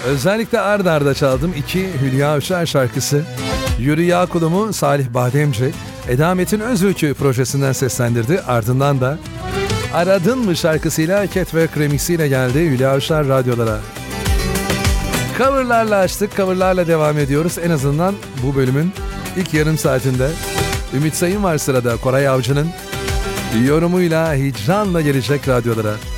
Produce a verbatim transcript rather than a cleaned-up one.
Özellikle ard arda çaldım iki Hülya Avşar şarkısı. Yürü Ya Kulum'u Salih Bademci, Eda Metin Özülkü projesinden seslendirdi. Ardından da Aradın mı şarkısıyla Catwalk remix'iyle geldi Hülya Avşar radyolara. Coverlarla açtık, coverlarla devam ediyoruz. En azından bu bölümün ilk yarım saatinde. Ümit Sayın var sırada, Koray Avcı'nın yorumuyla Hicran'la gelecek radyolara.